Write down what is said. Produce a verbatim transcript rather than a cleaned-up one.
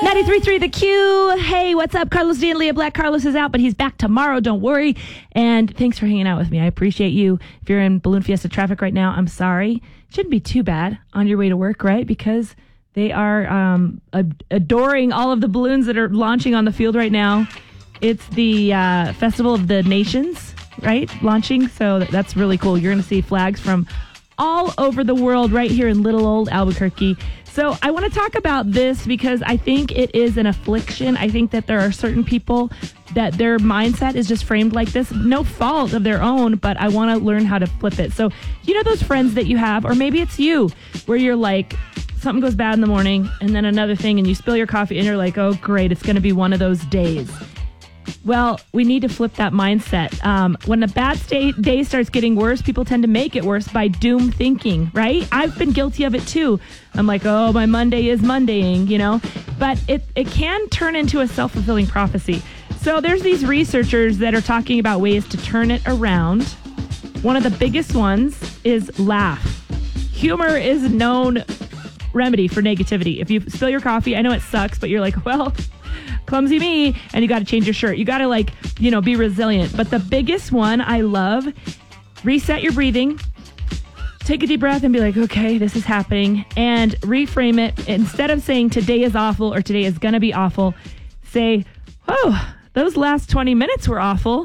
ninety-three point three The Q. Hey, what's up? Carlos D and Leah Black. Carlos is out, but he's back tomorrow. Don't worry. And thanks for hanging out with me. I appreciate you. If you're in Balloon Fiesta traffic right now, I'm sorry. It shouldn't be too bad on your way to work, right? Because they are um, ad- adoring all of the balloons that are launching on the field right now. It's the uh, Festival of the Nations, right? Launching. So that's really cool. You're going to see flags from all over the world right here in little old Albuquerque. So I want to talk about this because I think it is an affliction. I think that there are certain people that their mindset is just framed like this. No fault of their own, but I want to learn how to flip it. So you know those friends that you have, or maybe it's you, where you're like, something goes bad in the morning and then another thing and you spill your coffee and you're like, oh, great, it's going to be one of those days. Well, we need to flip that mindset. Um, when the bad state day starts getting worse, people tend to make it worse by doom thinking, right? I've been guilty of it too. I'm like, oh, my Monday is Mondaying, you know? But it, it can turn into a self-fulfilling prophecy. So there's these researchers that are talking about ways to turn it around. One of the biggest ones is laugh. Humor is a known remedy for negativity. If you spill your coffee, I know it sucks, but you're like, well, clumsy me, and you got to change your shirt. You got to, like, you know, be resilient. But the biggest one I love, reset your breathing, take a deep breath and be like, okay, this is happening, and reframe it. Instead of saying today is awful or today is going to be awful, say, oh, those last twenty minutes were awful.